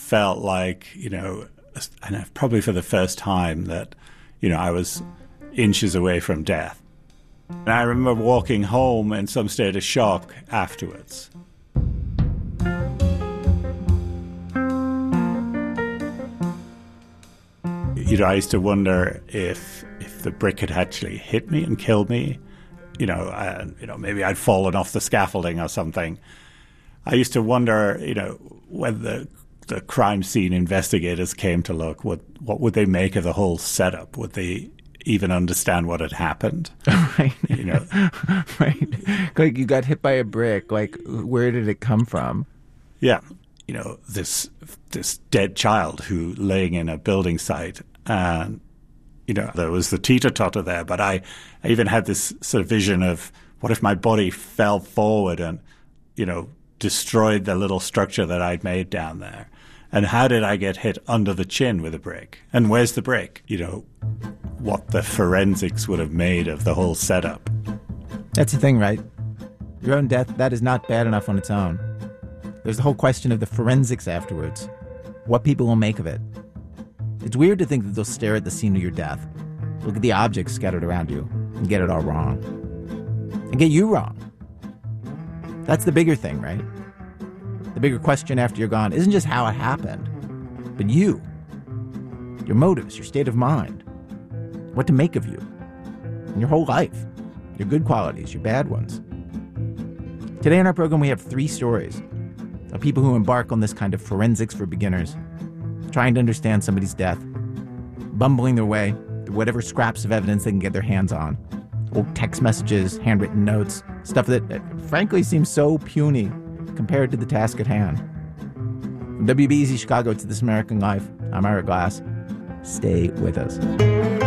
felt like, and probably for the first time that, I was inches away from death. And I remember walking home in some state of shock afterwards. I used to wonder if the brick had actually hit me and killed me. Maybe I'd fallen off the scaffolding or something. I used to wonder, when the crime scene investigators came to look, what would they make of the whole setup? Would they even understand what had happened? Right. Right. Like, you got hit by a brick. Like, where did it come from? Yeah. This dead child who laying in a building site, and there was the teeter-totter there, but I even had this sort of vision of what if my body fell forward and, destroyed the little structure that I'd made down there. And how did I get hit under the chin with a brick? And where's the brick? What the forensics would have made of the whole setup. That's the thing, right? Your own death, that is not bad enough on its own. There's the whole question of the forensics afterwards. What people will make of it. It's weird to think that they'll stare at the scene of your death, look at the objects scattered around you, and get it all wrong. And get you wrong. That's the bigger thing, right? The bigger question after you're gone isn't just how it happened, but you. Your motives, your state of mind. What to make of you. And your whole life. Your good qualities, your bad ones. Today on our program, we have 3 stories of people who embark on this kind of forensics for beginners, trying to understand somebody's death, bumbling their way through whatever scraps of evidence they can get their hands on. Old text messages, handwritten notes, stuff that frankly seems so puny compared to the task at hand. From WBEZ Chicago to This American Life, I'm Ira Glass. Stay with us.